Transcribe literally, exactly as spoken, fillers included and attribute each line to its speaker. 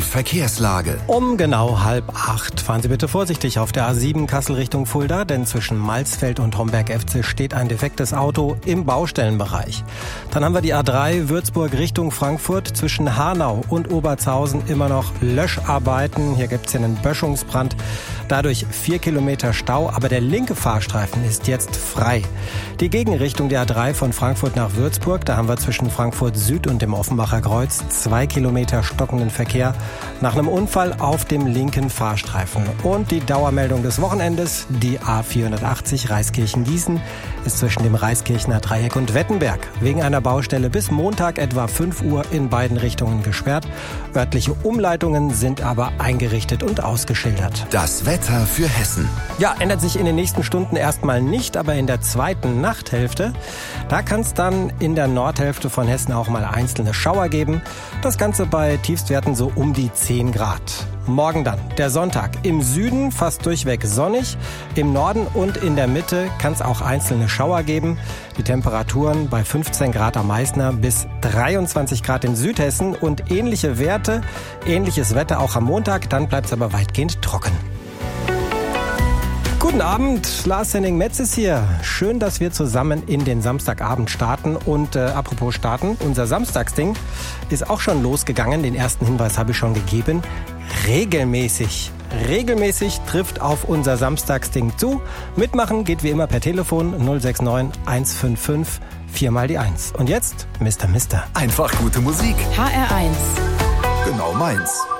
Speaker 1: Verkehrslage.
Speaker 2: Um genau halb acht fahren Sie bitte vorsichtig auf der A sieben Kassel Richtung Fulda, denn zwischen Malsfeld und Homberg-Efze steht ein defektes Auto im Baustellenbereich. Dann haben wir die A drei Würzburg Richtung Frankfurt, zwischen Hanau und Obertshausen immer noch Löscharbeiten. Hier gibt es einen Böschungsbrand, dadurch vier Kilometer Stau, aber der linke Fahrstreifen ist jetzt frei. Die Gegenrichtung der A drei von Frankfurt nach Würzburg, da haben wir zwischen Frankfurt Süd und dem Offenbacher Kreuz zwei Kilometer stockenden Verkehr nach einem Unfall auf dem linken Fahrstreifen. Und die Dauermeldung des Wochenendes, die A vierhundertachtzig Reiskirchen-Gießen, ist zwischen dem Reiskirchener Dreieck und Wettenberg wegen einer Baustelle bis Montag etwa fünf Uhr in beiden Richtungen gesperrt. Örtliche Umleitungen sind aber eingerichtet und ausgeschildert.
Speaker 1: Das Wetter für Hessen.
Speaker 2: Ja, ändert sich in den nächsten Stunden erstmal nicht, aber in der zweiten Nachthälfte, da kann es dann in der Nordhälfte von Hessen auch mal einzelne Schauer geben. Das Ganze bei Tiefstwerten so um die zehn Grad. Morgen dann, der Sonntag. Im Süden fast durchweg sonnig. Im Norden und in der Mitte kann es auch einzelne Schauer geben. Die Temperaturen bei fünfzehn Grad am Meißner bis dreiundzwanzig Grad in Südhessen und ähnliche Werte, ähnliches Wetter auch am Montag. Dann bleibt es aber weitgehend trocken. Guten Abend, Lars Henning-Metz ist hier. Schön, dass wir zusammen in den Samstagabend starten. Und äh, apropos starten, unser Samstagsding ist auch schon losgegangen. Den ersten Hinweis habe ich schon gegeben. Regelmäßig, regelmäßig trifft auf unser Samstagsding zu. Mitmachen geht wie immer per Telefon null sechs neun eins fünf fünf vier mal die eins. Und jetzt Mister Mister.
Speaker 1: Einfach gute Musik.
Speaker 3: H R eins.
Speaker 1: Genau meins.